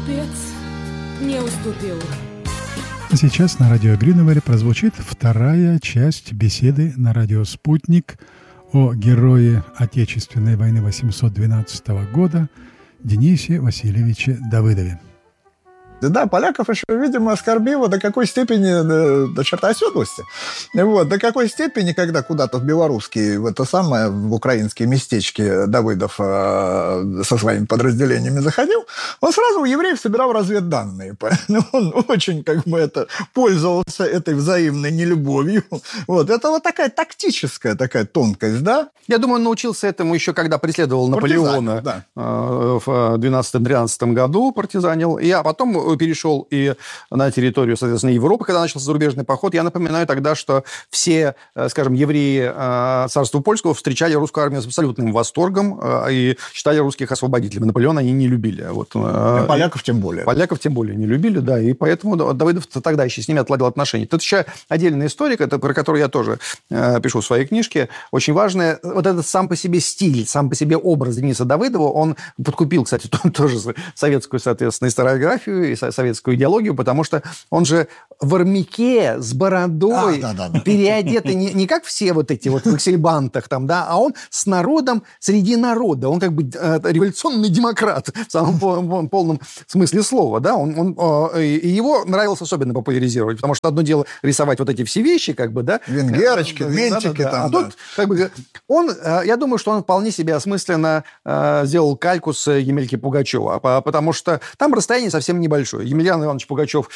Глупец не уступил. Сейчас на радио Гриневере прозвучит вторая часть беседы на радио «Спутник» о герое Отечественной войны 812 года Денисе Васильевиче Давыдове. Да, поляков еще, видимо, оскорбило до какой степени, до черта оседлости. Вот, до какой степени, когда куда-то в белорусские, в это самое, в украинские местечки Давыдов со своими подразделениями заходил, он сразу у евреев собирал разведданные. Он очень, пользовался этой взаимной нелюбовью. Вот, это вот такая тактическая такая тонкость, да? Я думаю, он научился этому еще, когда преследовал Наполеона, да. В 12-13 году партизанил, а потом перешел и на территорию, соответственно, Европы, когда начался зарубежный поход. Я напоминаю тогда, что все, скажем, евреи царства польского встречали русскую армию с абсолютным восторгом и считали русских освободителями. Наполеона они не любили. Вот, поляков тем более. Поляков тем более не любили, да, и поэтому Давыдов тогда еще с ними отладил отношения. Тут еще отдельная история, про которую я тоже пишу в своей книжке, очень важная. Вот этот сам по себе стиль, сам по себе образ Дениса Давыдова, он подкупил, кстати, тоже советскую, соответственно, историографию и советскую идеологию, потому что он же в армяке с бородой, переодетый не как все вот эти вот в аксельбантах там, да, а он с народом среди народа. Он как бы революционный демократ в самом полном смысле слова, да. И его нравилось особенно популяризировать, потому что одно дело рисовать вот эти все вещи, как бы, да. Венгерочки, ментики там. А тут, как бы, я думаю, что он вполне себе осмысленно сделал кальку с Емельки Пугачева, потому что там расстояние совсем небольшое. Емельян Иванович Пугачев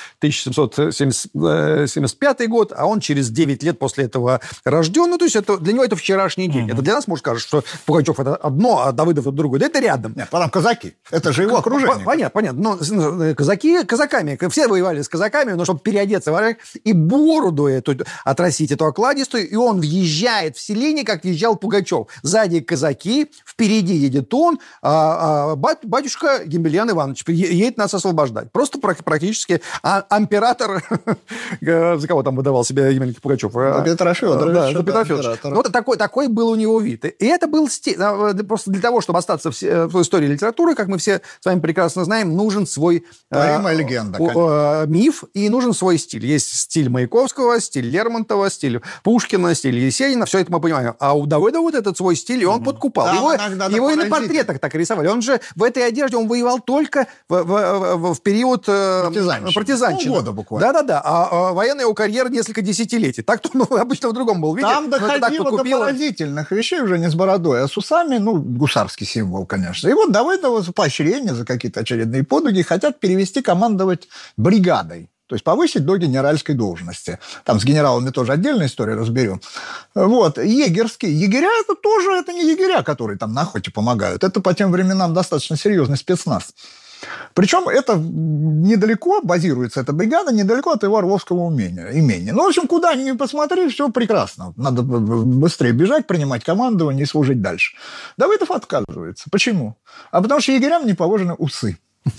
1775 год, а он через 9 лет после этого рожден. Ну, то есть для него это вчерашний день. Это для нас, может, кажется, что Пугачев это одно, а Давыдов это другое. Да это рядом. Нет, потом казаки. Это же его окружение. Понятно. Но казаки казаками. Все воевали с казаками, но чтобы переодеться и бороду эту отрастить, эту окладистую, и он въезжает в селение, как въезжал Пугачев. Сзади казаки, впереди едет он, а батюшка Емельян Иванович едет нас освобождать. Просто практически император, за кого там выдавал себя Емелька Пугачев? За Петра Федоровича. Да, за Петра Федоровича. Вот такой был у него вид. И это был стиль. Просто для того, чтобы остаться в истории литературы, как мы все с вами прекрасно знаем, нужен свой легенда, миф, и нужен свой стиль. Есть стиль Маяковского, стиль Лермонтова, стиль Пушкина, стиль Есенина. Все это мы понимаем. А у Давыдова вот этот свой стиль, и он подкупал. Его и на портретах так рисовали. Он же в этой одежде, он воевал только в период партизанщины. Полгода буквально. Да. А военная его карьера несколько десятилетий. Так-то он обычно в другом был виде. Там доходило до поразительных вещей уже не с бородой, а с усами. Гусарский символ, конечно. И вот Давыдова за поощрение, за какие-то очередные подвиги хотят перевести командовать бригадой. То есть повысить до генеральской должности. Там с генералами тоже отдельную историю разберем. Вот. Егерские. Егеря это не егеря, которые там на охоте помогают. Это по тем временам достаточно серьезный спецназ. Причем это недалеко базируется, эта бригада, недалеко от его Орловского имения. Ну, в общем, куда ни посмотри, все прекрасно. Надо быстрее бежать, принимать командование и служить дальше. Давыдов отказывается. Почему? А потому что егерям не положены усы.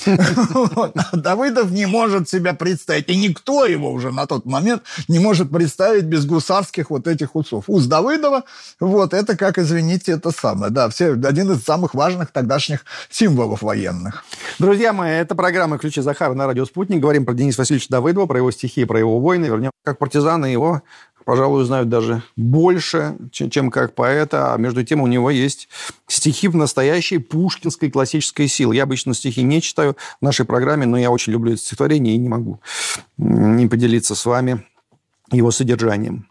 Давыдов не может себя представить, и никто его уже на тот момент не может представить без гусарских вот этих усов. Ус Давыдова, это как, извините, это самое, один из самых важных тогдашних символов военных. Друзья мои, это программа «Ключи Захара» на радио «Спутник». Говорим про Дениса Васильевича Давыдова, про его стихи, про его войны. Вернее, как партизаны его, пожалуй, знают даже больше, чем как поэта. А между тем у него есть стихи в настоящей пушкинской классической силе. Я обычно стихи не читаю в нашей программе, но я очень люблю это стихотворение и не могу не поделиться с вами его содержанием.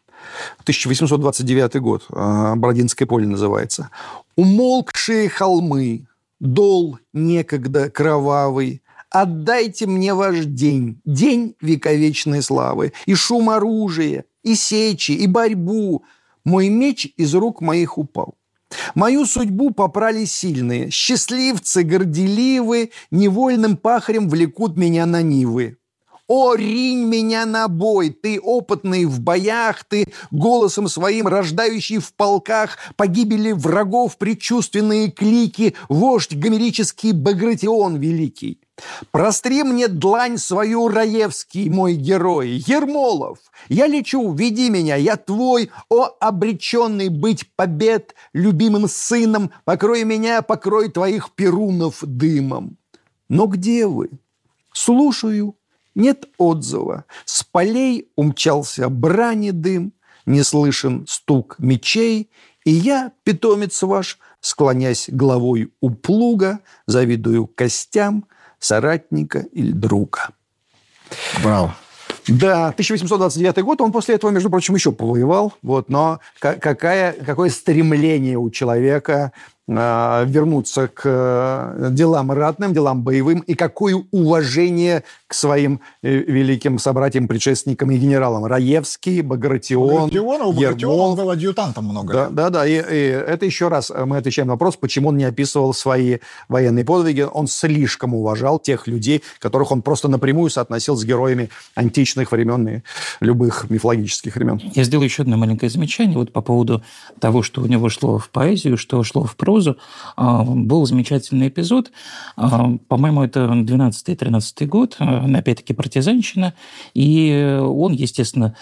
1829 год. Бородинское поле называется. «Умолкшие холмы, дол некогда кровавый, отдайте мне ваш день, день вековечной славы, и шум оружия, и сечи, и борьбу. Мой меч из рук моих упал. Мою судьбу попрали сильные, счастливцы горделивы, невольным пахарем влекут меня на нивы. О, ринь меня на бой, ты опытный в боях, ты голосом своим рождающий в полках погибели врагов предчувственные клики, вождь гомерический Багратион великий. Простри мне длань свою, Раевский, мой герой, Ермолов, я лечу, веди меня, я твой, о, обреченный быть побед, любимым сыном, покрой меня, покрой твоих перунов дымом. Но где вы? Слушаю, нет отзыва. С полей умчался брани дым, не слышен стук мечей, и я, питомец ваш, склонясь головой у плуга, завидую костям соратника или друга. Браво. Да, 1829 год, он после этого, между прочим, еще повоевал, вот, но какое стремление у человека вернуться к делам ратным, делам боевым, и какое уважение к своим великим собратьям, предшественникам и генералам. Раевский, Багратион, Багратион был адъютантом много лет. Да, и это еще раз мы отвечаем на вопрос, почему он не описывал свои военные подвиги. Он слишком уважал тех людей, которых он просто напрямую соотносил с героями античных времен и любых мифологических времен. Я сделаю еще одно маленькое замечание вот по поводу того, что у него шло в поэзию, что шло в прозу. Был замечательный эпизод, по-моему, это 12-13 год, опять-таки партизанщина, и он, естественно,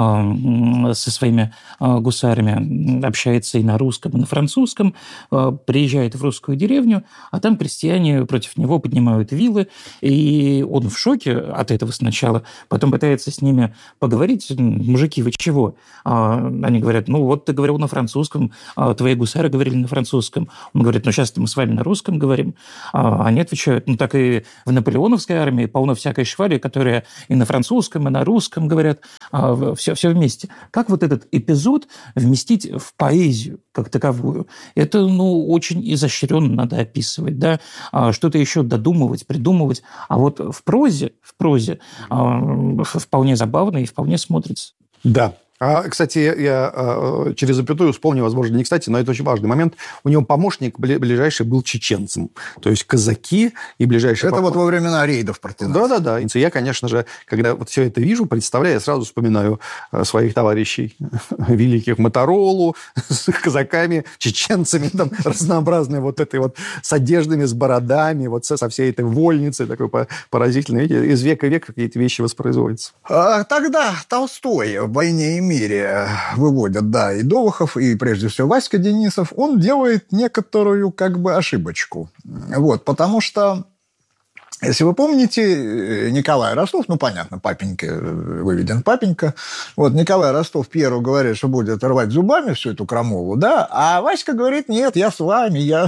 со своими гусарами общается и на русском, и на французском, приезжает в русскую деревню, а там крестьяне против него поднимают вилы, и он в шоке от этого сначала, потом пытается с ними поговорить: мужики, вы чего? Они говорят: ну вот ты говорил на французском, твои гусары говорили на французском. Он говорит: ну сейчас мы с вами на русском говорим. Они отвечают: ну так и в наполеоновской армии полно всякой швали, которая и на французском, и на русском говорят, все вместе. Как вот этот эпизод вместить в поэзию как таковую? Это, ну, очень изощренно надо описывать, да, что-то еще додумывать, придумывать. А вот в прозе вполне забавно и вполне смотрится. Да. Кстати, я через запятую вспомнил, возможно, не кстати, но это очень важный момент. У него помощник ближайший был чеченцем. То есть казаки и ближайшие... Это вот во времена рейдов партизанских. Да. И я, конечно же, когда вот все это вижу, представляю, я сразу вспоминаю своих товарищей великих Моторолу с казаками, чеченцами, там разнообразные вот этой вот с одеждами, с бородами, вот со всей этой вольницей такой поразительной. Видите, из века в век какие-то вещи воспроизводятся. Тогда Толстой в «Войне и мире» выводят, да, и Довохов, и прежде всего Васька Денисов, он делает некоторую как бы ошибочку. Вот, потому что, если вы помните, Николай Ростов, ну, понятно, папенька, выведен папенька, вот, Николай Ростов первый говорит, что будет рвать зубами всю эту крамолу, да, а Васька говорит: нет, я с вами, я...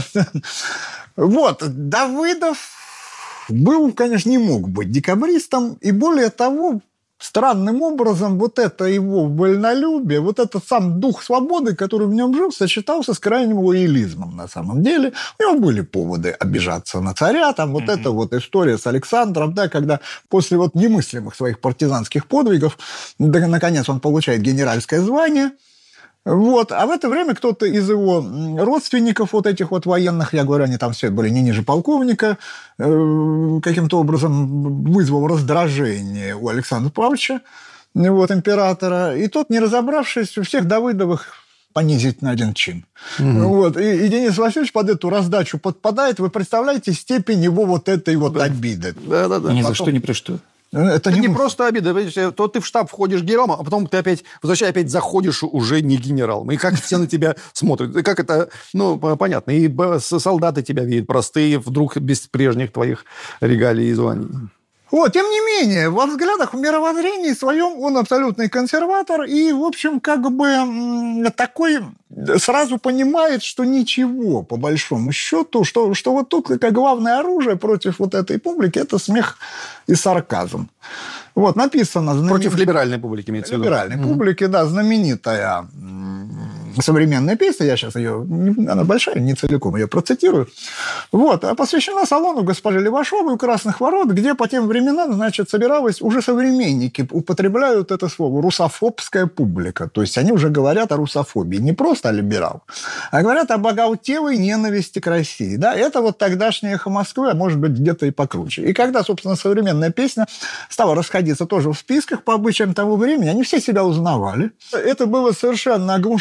Вот, Давыдов был, конечно, не мог быть декабристом, и более того, странным образом вот это его вольнолюбие, вот этот сам дух свободы, который в нем жил, сочетался с крайним лоялизмом на самом деле. У него были поводы обижаться на царя, там вот эта вот история с Александром, да, когда после вот немыслимых своих партизанских подвигов, да, наконец он получает генеральское звание. Вот. А в это время кто-то из его родственников, вот этих вот военных, я говорю, они там все были не ниже полковника, каким-то образом вызвал раздражение у Александра Павловича, вот, императора, и тот, не разобравшись, всех Давыдовых понизить на один чин. Вот. И Денис Васильевич под эту раздачу подпадает. Вы представляете степень его вот этой вот обиды. Да. Ни за что, ни при что. Это не просто обида. То ты в штаб входишь генералом, а потом ты опять, возвращаясь, опять заходишь уже не генералом. И как все на тебя смотрят. И как это, ну, понятно. И солдаты тебя видят простые, вдруг без прежних твоих регалий и званий. Вот, тем не менее, во взглядах, в мировоззрении своем он абсолютный консерватор и, в общем, как бы такой сразу понимает, что ничего, по большому счету, что вот тут как главное оружие против вот этой публики – это смех и сарказм. Вот, написано... Против либеральной публики, имеется в виду. Либеральной публики, да, знаменитая современная песня, я сейчас ее, она большая, не целиком ее процитирую, вот, посвящена салону госпожи Левашовой у Красных Ворот, где по тем временам, значит, собиралась, уже современники употребляют это слово, русофобская публика, то есть они уже говорят о русофобии, не просто о либералах, а говорят об оголтелой ненависти к России, да, это вот тогдашнее эхо Москвы, а может быть где-то и покруче. И когда, собственно, современная песня стала расходиться тоже в списках по обычаям того времени, они все себя узнавали. Это было совершенно оглушительно,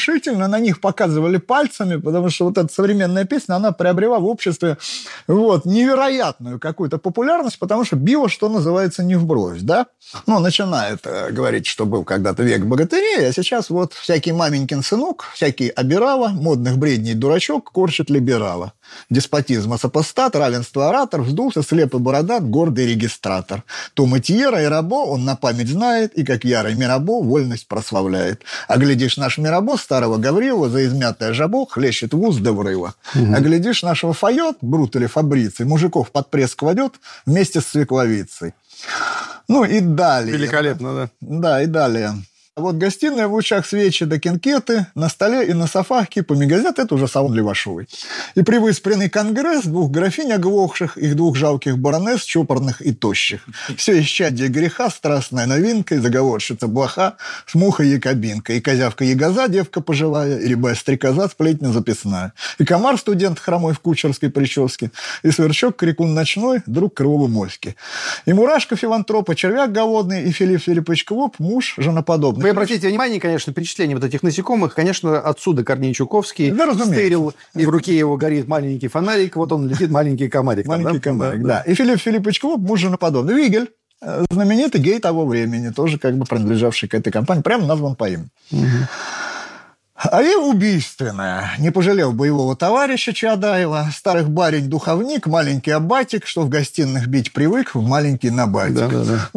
действительно на них показывали пальцами, потому что вот эта современная песня, она приобрела в обществе невероятную какую-то популярность, потому что било, что называется, не вбрось, да? Начинает говорить, что был когда-то век богатырей, а сейчас всякий маменькин сынок, всякий обирава, модных бредней дурачок, корчит либерала. Деспотизм сопостат, равенство оратор, вздулся слепый бородат, гордый регистратор. То Матьера и Рабо он на память знает, и как ярый Мирабо вольность прославляет. А глядишь, наш Мирабо, старого Гаврила, за измятое жабо хлещет в уз до врыва. А глядишь, нашего Файот, Брут или Фабриций, мужиков под пресс кладет вместе с свекловицей. И далее. Великолепно, да. Да, и далее. Гостиная в лучах свечи до кенкеты, на столе и на софах кипа мегазет, это уже салон Левашовой. И привыспренный конгресс двух графинь оглохших, их двух жалких баронесс, чопорных и тощих. Все исчадие греха, страстная новинка, и заговорщица блоха, с мухой якобинка, и козявка ягоза, девка пожилая, и рябая стрекоза, сплетня записная, и комар студент хромой в кучерской прическе, и сверчок крикун ночной, друг крыловой моськи, и мурашка филантропа, червяк голодный, и Филипп Филиппович Клоп, муж женоподобный. Вы обратите внимание, конечно, перечисление этих насекомых, конечно, отсюда Корней Чуковский, стырил, и в руке его горит маленький фонарик, он летит маленький комарик. Маленький комарик, да. И Филипп Филиппович Клоп, муж женоподобный. Вигель, знаменитый гей того времени, тоже принадлежавший к этой компании, прямо назван по имени. А и убийственная. Не пожалел боевого товарища Чаадаева, старых барень-духовник, маленький аббатик, что в гостиных бить привык, в маленький набатик.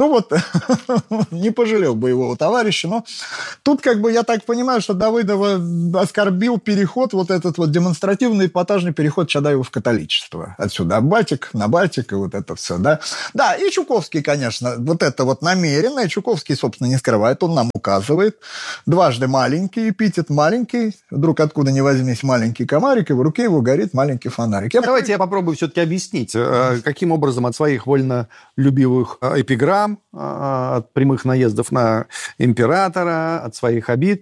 Не пожалел боевого товарища, но тут я так понимаю, что Давыдова оскорбил переход, этот демонстративный эпатажный переход Чаадаева в католичество. Отсюда аббатик, набатик и это все, да. Да, и Чуковский, конечно, это намеренно, и Чуковский, собственно, не скрывает, он нам указывает. Дважды маленький, эпитет маленький, вдруг откуда ни возьмись маленький комарик, и в руке его горит маленький фонарик. Давайте я попробую все-таки объяснить, каким образом от своих вольнолюбивых эпиграмм, от прямых наездов на императора, от своих обид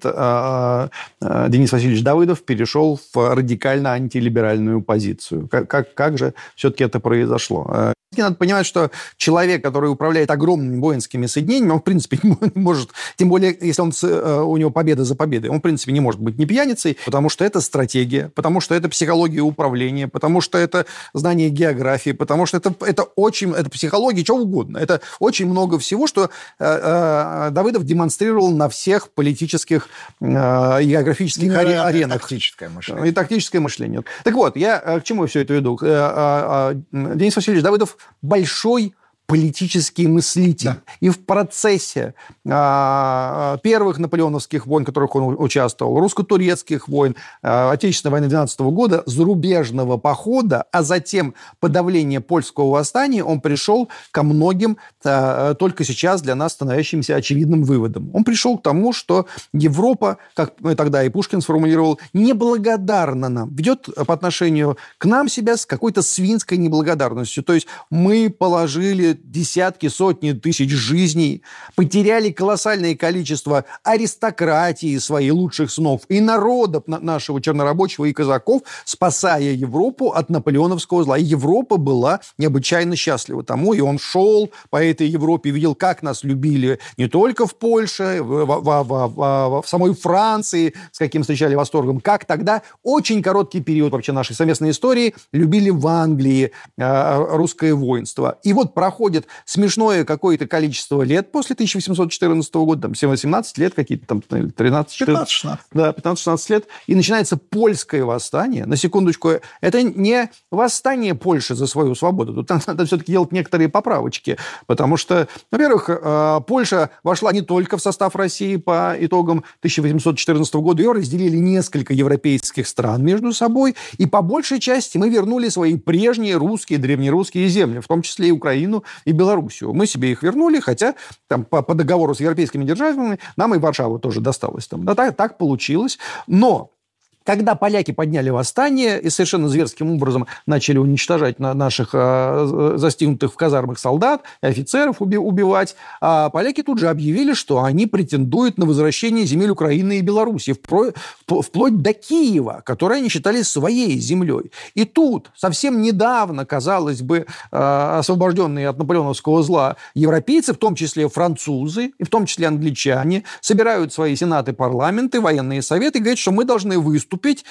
Денис Васильевич Давыдов перешел в радикально антилиберальную позицию. Как же все-таки это произошло? Надо понимать, что человек, который управляет огромными воинскими соединениями, он, в принципе, не может, тем более, если у него победа за победой, он, в принципе, не может быть ни пьяницей, потому что это стратегия, потому что это психология управления, потому что это знание географии, потому что это психология, чего угодно. Это очень много всего, что Давыдов демонстрировал на всех политических и географических аренах. Тактическое мышление. И тактическое мышление. Так вот, я к чему все это веду? Денис Васильевич Давыдов большой политический мыслитель. Да. И в процессе первых наполеоновских войн, в которых он участвовал, русско-турецких войн, Отечественной войны 12 года, зарубежного похода, а затем подавления польского восстания, он пришел ко многим только сейчас для нас становящимся очевидным выводам. Он пришел к тому, что Европа, как тогда и Пушкин сформулировал, неблагодарна нам, ведет по отношению к нам себя с какой-то свинской неблагодарностью. То есть мы положили десятки, сотни тысяч жизней, потеряли колоссальное количество аристократии своих лучших сынов и народов нашего чернорабочего и казаков, спасая Европу от наполеоновского зла. И Европа была необычайно счастлива тому, и он шел по этой Европе, видел, как нас любили не только в Польше, в самой Франции, с каким встречали восторгом, как тогда, очень короткий период вообще нашей совместной истории, любили в Англии русское воинство. И проходит смешное какое-то количество лет после 1814 года, там 18 лет какие-то, там 13-14. Да, 15-16 лет. И начинается польское восстание. На секундочку, это не восстание Польши за свою свободу. Тут надо все-таки делать некоторые поправочки. Потому что, во-первых, Польша вошла не только в состав России по итогам 1814 года. Ее разделили несколько европейских стран между собой. И по большей части мы вернули свои прежние русские, древнерусские земли, в том числе и Украину, и Белоруссию. Мы себе их вернули, хотя там, по договору с европейскими державами нам и Варшава тоже досталось. Там. Да, так получилось. Но когда поляки подняли восстание и совершенно зверским образом начали уничтожать наших застигнутых в казармах солдат и офицеров убивать, поляки тут же объявили, что они претендуют на возвращение земель Украины и Белоруссии, вплоть до Киева, который они считали своей землей. И тут совсем недавно, казалось бы, освобожденные от наполеоновского зла европейцы, в том числе французы, и в том числе англичане, собирают свои сенаты, парламенты, военные советы и говорят, что мы должны выступить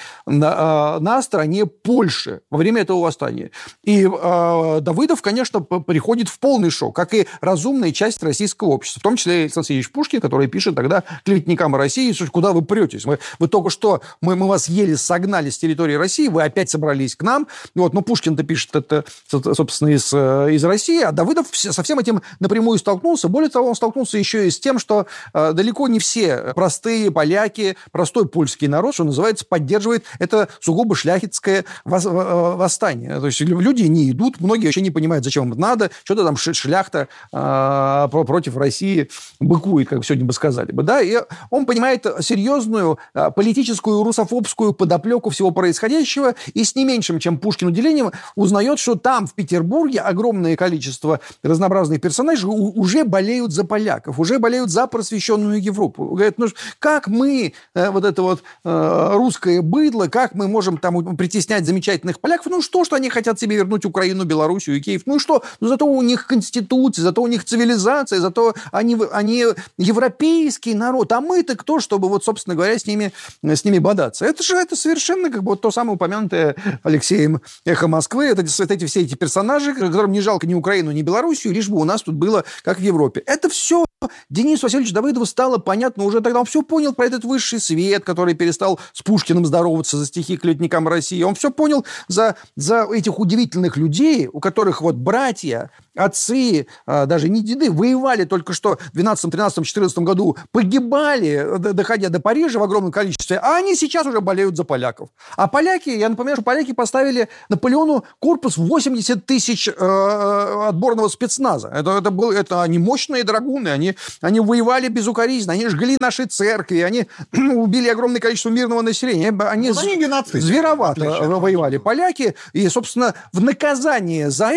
на стороне Польши во время этого восстания. И Давыдов, конечно, приходит в полный шок, как и разумная часть российского общества, в том числе Александр Сергеевич Пушкин, который пишет тогда клеветникам России, куда вы претесь? Вы только что, мы вас еле согнали с территории России, вы опять собрались к нам. Вот, но Пушкин-то пишет это, собственно, из России, а Давыдов со всем этим напрямую столкнулся. Более того, он столкнулся еще и с тем, что далеко не все простые поляки, простой польский народ, что называется, поддерживает это сугубо шляхетское восстание. То есть люди не идут, многие вообще не понимают, зачем им надо, что-то там шляхта против России быкует, как сегодня бы сказали бы. Да? И он понимает серьезную политическую русофобскую подоплеку всего происходящего и с не меньшим, чем Пушкин, уделением узнает, что там, в Петербурге, огромное количество разнообразных персонажей уже болеют за поляков, уже болеют за просвещенную Европу. Говорят, ну как мы, вот это вот русское быдло, как мы можем там притеснять замечательных поляков? Ну что они хотят себе вернуть Украину, Белоруссию и Киев? Ну что? Ну зато у них конституция, зато у них цивилизация, зато они европейский народ, а мы-то кто, чтобы вот, собственно говоря, с ними бодаться? Это совершенно как бы вот то самое упомянутое Алексеем «Эхо Москвы», все эти персонажи, которым не жалко ни Украину, ни Белоруссию, лишь бы у нас тут было как в Европе. Это все Денису Васильевичу Давыдову стало понятно уже тогда. Он все понял про этот высший свет, который перестал с Пушкиным здороваться за стихи клеветникам России. Он все понял за этих удивительных людей, у которых вот братья, отцы, даже не деды, воевали только что в 12, 13, 14 году, погибали, доходя до Парижа в огромном количестве, а они сейчас уже болеют за поляков. А поляки, я напоминаю, что поляки поставили Наполеону корпус в 80 тысяч отборного спецназа. Это они мощные драгуны, они воевали безукоризненно, они жгли наши церкви, они убили огромное количество мирного населения. Они зверовато воевали, поляки, и, собственно, в наказание за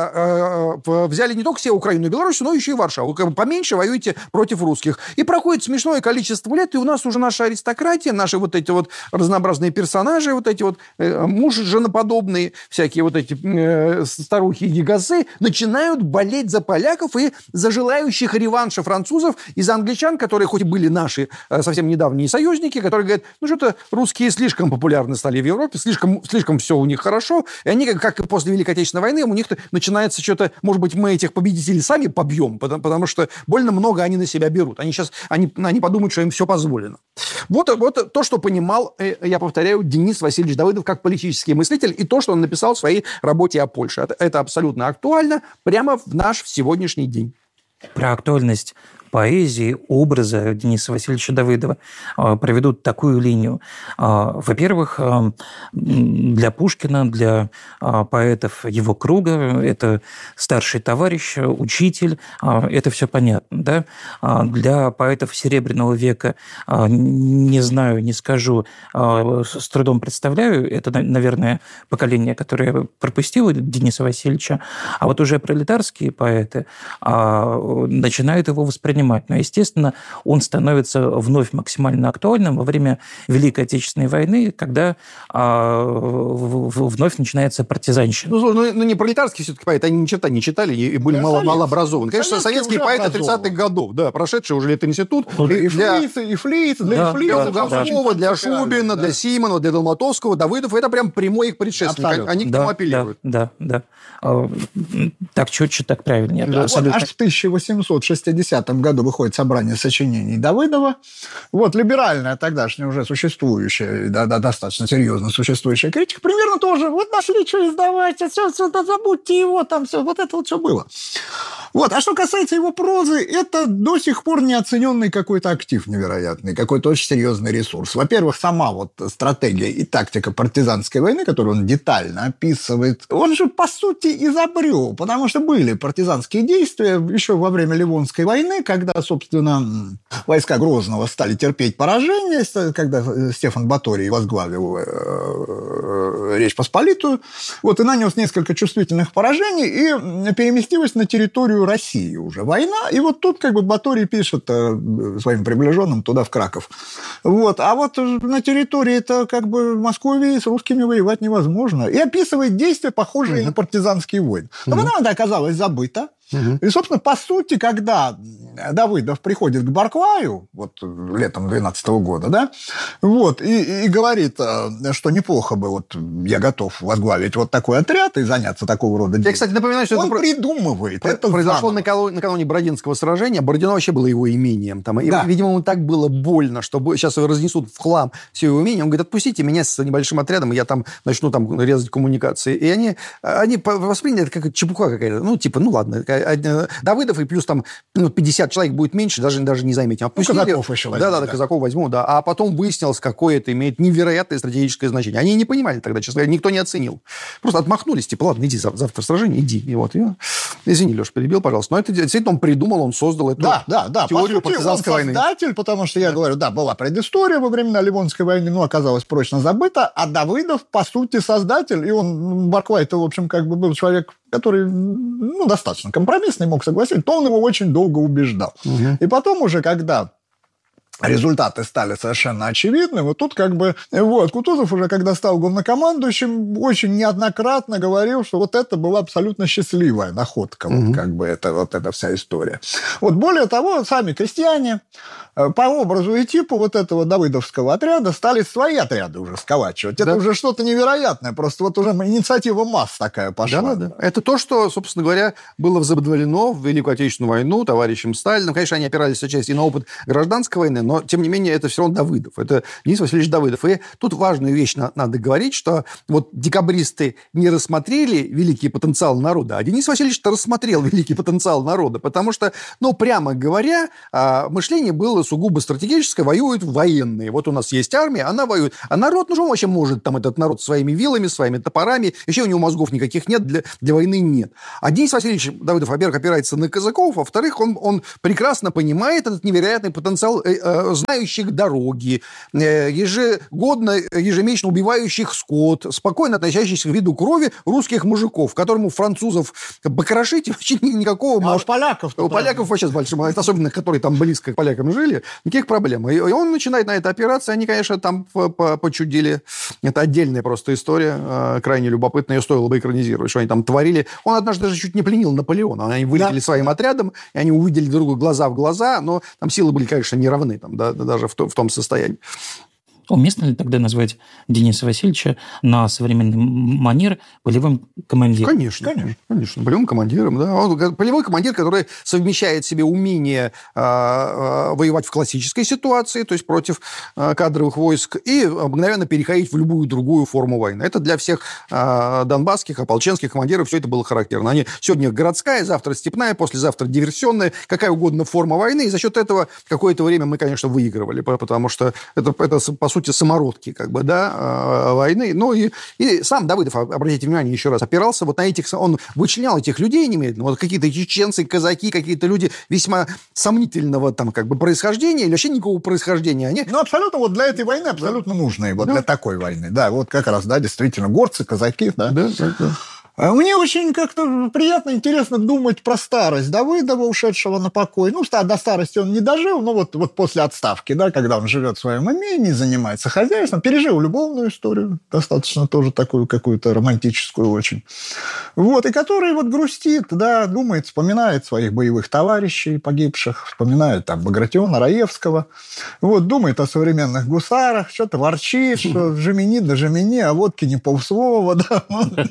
это взяли не только все Украину и Белоруссию, но еще и Варшаву. Поменьше воюете против русских. И проходит смешное количество лет, и у нас уже наша аристократия, наши вот эти вот разнообразные персонажи, вот эти вот муж-женоподобные, всякие вот эти старухи и гигасы, начинают болеть за поляков и за желающих реванша французов и за англичан, которые хоть и были наши совсем недавние союзники, которые говорят, ну что-то русские слишком популярны стали в Европе, слишком все у них хорошо, и они, как и после Великой Отечественной войны, у них начинается что-то, может быть, мы этих победителей сами побьем, потому что больно много они на себя берут. Они подумают, что им все позволено. Вот то, что понимал, я повторяю, Денис Васильевич Давыдов как политический мыслитель, и то, что он написал в своей работе о Польше. Это абсолютно актуально прямо в наш сегодняшний день. Про актуальность поэзии, образа Дениса Васильевича Давыдова проведу такую линию. Во-первых, для Пушкина, для поэтов его круга, это старший товарищ, учитель, это все понятно. Да? Для поэтов Серебряного века, не знаю, не скажу, с трудом представляю, это, наверное, поколение, которое пропустило Дениса Васильевича, а вот уже пролетарские поэты начинают его воспринимать. Но, естественно, он становится вновь максимально актуальным во время Великой Отечественной войны, когда вновь начинается партизанщина. Ну, не пролетарские все-таки поэты, они ни черта не читали и были малообразованы. Конечно, советские поэты 30-х годов, да, прошедшие уже лет-институт. И Флиц, для Булгакова, для Шубина, для Симонова, для Долматовского, Давыдов, это прям прямой их предшественник. Они к нему апеллируют. Да. Так четче, так правильнее. Да, абсолютно. Аж в 1860 году выходит собрание сочинений Давыдова. Вот либеральная тогдашняя уже существующая, достаточно серьезно существующая критика, примерно тоже. Вот нашли, что издавать, все, забудьте его, там все, вот это вот все было. Вот. А что касается его прозы, это до сих пор неоцененный какой-то актив невероятный, какой-то очень серьезный ресурс. Во-первых, сама вот стратегия и тактика партизанской войны, которую он детально описывает, он же, по сути, изобрел, потому что были партизанские действия еще во время Ливонской войны, когда, собственно, войска Грозного стали терпеть поражение, когда Стефан Баторий возглавил Речь Посполитую, вот, и нанес несколько чувствительных поражений, и переместилась на территорию России уже война, и вот тут как бы Баторий пишет своим приближенным туда, в Краков. Вот. А вот на территории-то как бы Москве с русскими воевать невозможно. И описывает действия, похожие на партизанские войны. Но потом это оказалось забыто. И, собственно, по сути, когда Давыдов приходит к Барклаю, вот летом 2012 года, да, вот, и говорит, что неплохо бы, вот, я готов возглавить вот такой отряд и заняться такого рода делом. Я, кстати, напоминаю, что он это придумывает. Это произошло накануне Бородинского сражения. Бородино вообще было его имением. Там, да. И, видимо, ему так было больно, что сейчас его разнесут в хлам все его имение. Он говорит, отпустите меня с небольшим отрядом, и я там начну там резать коммуникации. И они восприняли это как чепуха какая-то. Ну, типа, ну, ладно, Давыдов и плюс там 50 человек будет меньше, даже не заметим. Отпустили. Казаков еще возьму. Да, казаков возьму, да. А потом выяснилось, какое это имеет невероятное стратегическое значение. Они не понимали тогда, честно говоря, никто не оценил. Просто отмахнулись, типа, ладно, иди завтра сражение, иди. И вот, извини, Леш, перебил, пожалуйста. Но это действительно он придумал, он создал эту теорию партизанской войны. Создатель, потому что, я говорю, да, была предыстория во времена Ливонской войны, но оказалась прочно забыта, а Давыдов, по сути, создатель, и он, Барклай-то, в общем, как бы был человек, который, ну, достаточно компромиссный, мог согласиться, то он его очень долго убеждал. И потом уже, когда результаты стали совершенно очевидны. Вот тут как бы... Вот, Кутузов уже, когда стал главнокомандующим, очень неоднократно говорил, что вот это была абсолютно счастливая находка. Вот как бы эта вся история. Вот более того, сами крестьяне по образу и типу вот этого давыдовского отряда стали свои отряды уже сколачивать. Это уже что-то невероятное. Просто вот уже инициатива масс такая пошла. Да. Это то, что, собственно говоря, было возобновлено в Великую Отечественную войну товарищем Сталиным. Конечно, они опирались отчасти и на опыт гражданской войны, но, тем не менее, это все равно Давыдов. Это Денис Васильевич Давыдов. И тут важную вещь надо говорить, что вот декабристы не рассмотрели великий потенциал народа, а Денис Васильевич-то рассмотрел великий потенциал народа, потому что, ну, прямо говоря, мышление было сугубо стратегическое, воюют военные. Вот у нас есть армия, она воюет. А народ, ну, что он вообще может, там, этот народ своими вилами, своими топорами, еще у него мозгов никаких нет, для войны нет. А Денис Васильевич Давыдов, во-первых, опирается на казаков, а во-вторых, он прекрасно понимает этот невероятный потенциал знающих дороги, ежегодно, ежемесячно убивающих скот, спокойно относящихся к виду крови русских мужиков, которому французов покрошить вообще никакого... А у поляков... У поляков вообще с большим... Особенно, которые там близко к полякам жили, никаких проблем. И он начинает на это опираться. Они, конечно, там почудили. Это отдельная просто история, крайне любопытная. Ее стоило бы экранизировать, что они там творили. Он однажды даже чуть не пленил Наполеона. Они вылетели своим отрядом, и они увидели друг друга глаза в глаза, но там силы были, конечно, не равны, там, да, даже в том состоянии. Уместно ли тогда назвать Дениса Васильевича на современный манер полевым командиром? Конечно. Полевым командиром, да. Он полевой командир, который совмещает в себе умение воевать в классической ситуации, то есть против кадровых войск, и мгновенно переходить в любую другую форму войны. Это для всех донбасских, ополченских командиров все это было характерно. Они сегодня городская, завтра степная, послезавтра диверсионная, какая угодно форма войны, и за счет этого какое-то время мы, конечно, выигрывали, потому что это по сути, самородки, как бы, да, войны. Ну, и сам Давыдов, обратите внимание, еще раз, опирался вот на этих... Он вычленял этих людей немедленно. Вот какие-то чеченцы, казаки, какие-то люди весьма сомнительного там как бы происхождения или вообще никакого происхождения. Они... Ну, абсолютно вот для этой войны абсолютно нужные. Вот для такой войны. Да, вот как раз, да, действительно, горцы, казаки, да. Да. Мне очень как-то приятно, интересно думать про старость Давыдова, ушедшего на покой. Ну, до старости он не дожил, но вот после отставки, да, когда он живет в своем имении, занимается хозяйством, пережил любовную историю, достаточно тоже такую какую-то романтическую очень. Вот, и который вот грустит, да, думает, вспоминает своих боевых товарищей погибших, вспоминает там Багратиона, Раевского, вот, думает о современных гусарах, что-то ворчит, что жемини, а водки не полслова, да,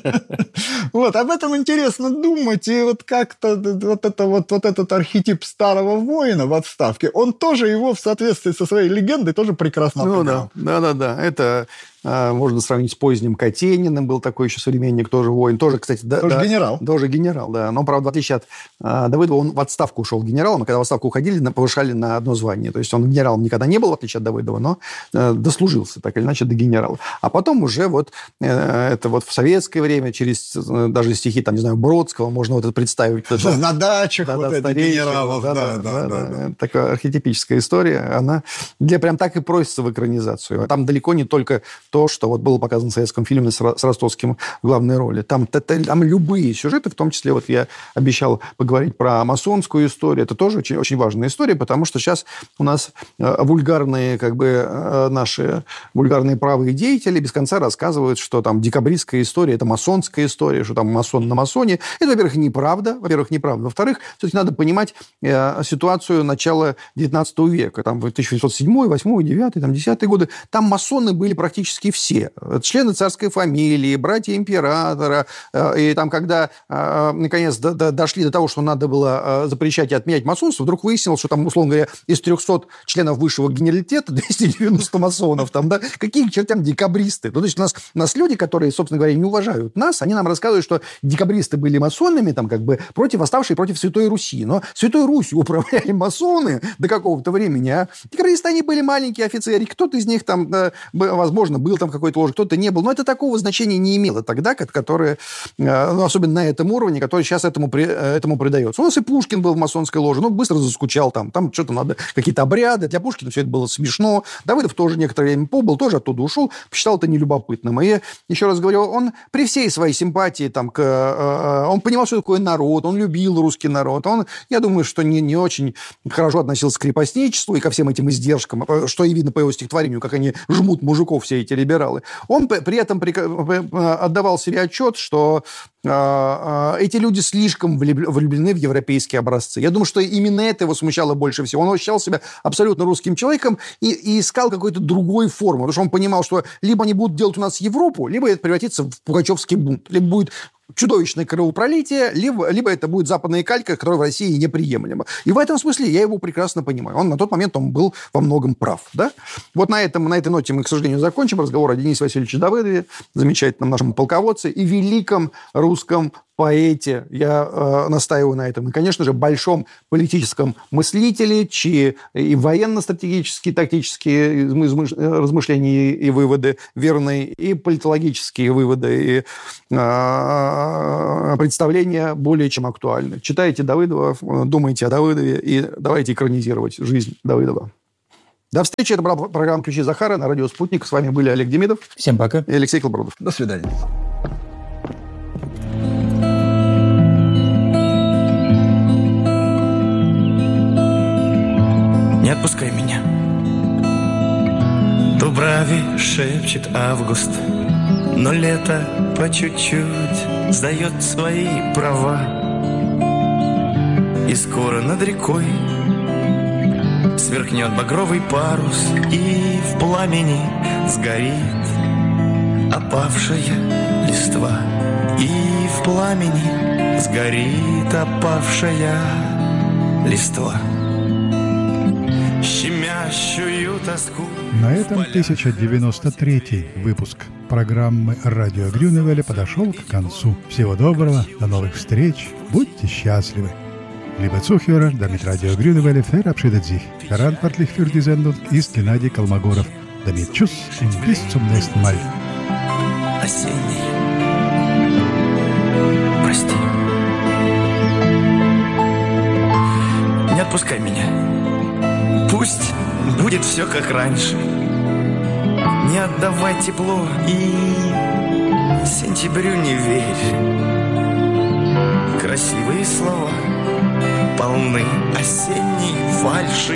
вот, об этом интересно думать, и вот как-то вот этот архетип старого воина в отставке, он тоже его в соответствии со своей легендой тоже прекрасно понял. Да. Это можно сравнить с поздним Катениным, был такой еще современник, тоже воин, тоже, кстати... Тоже генерал. Тоже генерал, да. Но, правда, в отличие от Давыдова, он в отставку ушел генералом, а когда в отставку уходили, повышали на одно звание. То есть он генералом никогда не был, в отличие от Давыдова, но дослужился, так или иначе, до генерала. А потом уже вот это вот в советское время, через даже стихи, там, не знаю, Бродского, можно вот это представить. На дачах вот этих генералов. Да. Такая архетипическая история, она прям так и просится в экранизацию. Там далеко не только то, что вот было показано в советском фильме с Ростовским в главной роли. Там любые сюжеты, в том числе вот я обещал поговорить про масонскую историю. Это тоже очень, очень важная история, потому что сейчас у нас вульгарные, наши вульгарные правые деятели без конца рассказывают, что там декабристская история – это масонская история, что там масон на масоне. Это, во-первых, неправда. Во-вторых, все-таки надо понимать ситуацию начала XIX века. Там 1807, 8, 9, 10 годы. Там масоны были практически все. Члены царской фамилии, братья императора. И там, когда, наконец, дошли до того, что надо было запрещать и отменять масонство, вдруг выяснилось, что там, условно говоря, из 300 членов высшего генералитета 290 масонов. Там, да? Какие к чертям декабристы? То есть у нас люди, которые, собственно говоря, не уважают нас, они нам рассказывают, что декабристы были масонами, там, восставшие против Святой Руси. Но Святой Русью управляли масоны до какого-то времени, а декабристы, они были маленькие офицеры. Кто-то из них там, возможно, был там какой-то ложь, кто-то не был. Но это такого значения не имело тогда, которое, особенно на этом уровне, который сейчас этому придается. У нас и Пушкин был в масонской ложе, быстро заскучал там что-то надо, какие-то обряды. Для Пушкина все это было смешно. Давыдов тоже некоторое время побыл, тоже оттуда ушел, посчитал это нелюбопытным. И, еще раз говорю, он при всей своей симпатии он понимал, что такое народ, он любил русский народ. Он, я думаю, что не очень хорошо относился к крепостничеству и ко всем этим издержкам, что и видно по его стихотворению, как они жмут мужиков, все эти либералы. Он при этом отдавал себе отчет, что эти люди слишком влюблены в европейские образцы. Я думаю, что именно это его смущало больше всего. Он ощущал себя абсолютно русским человеком и искал какой-то другой формы, потому что он понимал, что либо они будут делать у нас Европу, либо это превратится в пугачевский бунт, либо будет чудовищное кровопролитие, либо это будет западная калька, которая в России неприемлема. И в этом смысле я его прекрасно понимаю. На тот момент он был во многом прав. Да? Вот на этой ноте мы, к сожалению, закончим разговор о Денисе Васильевиче Давыдове, замечательном нашем полководце и великом русском поэте. Я настаиваю на этом. И, конечно же, большом политическом мыслителе, чьи и военно-стратегические, тактические размышления и выводы верные, и политологические выводы, и представления более чем актуальны. Читайте Давыдова, думайте о Давыдове и давайте экранизировать жизнь Давыдова. До встречи. Это была программа «Ключи Захара» на радио «Спутник». С вами были Олег Демидов. Всем пока. И Алексей Колбродов. До свидания. Не отпускай меня. Дубраве шепчет август, но лето по чуть-чуть сдает свои права. И скоро над рекой сверкнет багровый парус, и в пламени сгорит опавшая листва. И в пламени сгорит опавшая листва. Щемящую тоску. На этом 1093 выпуск программы «Радио Грюневеля» подошел к концу. Всего доброго, до новых встреч, будьте счастливы. Liebe Zuhörer, damit Radio Grünewelle verabschiedet sich. Verantwortlich für die Sendung ist Gennady Kolmogorov. Damit tschüss und bis zum nächsten Mal. Осенний. Прости. Не отпускай меня. Пусть будет все как раньше. Не отдавай тепло и сентябрю не верь. Красивые слова полны осенней фальши.